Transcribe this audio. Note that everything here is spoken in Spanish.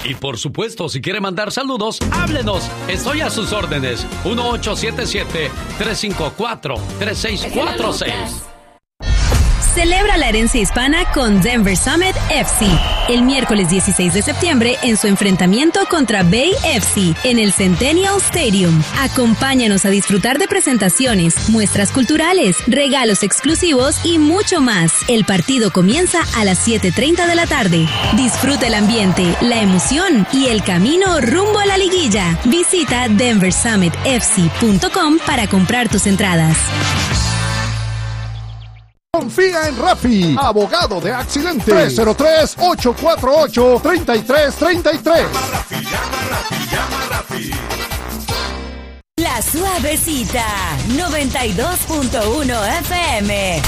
Y por supuesto, si quiere mandar saludos, háblenos. Estoy a sus órdenes. 1877-354-3646. Celebra la herencia hispana con Denver Summit FC. El miércoles 16 de septiembre en su enfrentamiento contra Bay FC en el Centennial Stadium. Acompáñanos a disfrutar de presentaciones, muestras culturales, regalos exclusivos y mucho más. El partido comienza a las 7:30 de la tarde. Disfruta el ambiente, la emoción y el camino rumbo a la liguilla. Visita denversummitfc.com para comprar tus entradas. Confía en Rafi, abogado de accidentes. 303-848-3333. Llama Rafi. La Suavecita, 92.1 FM.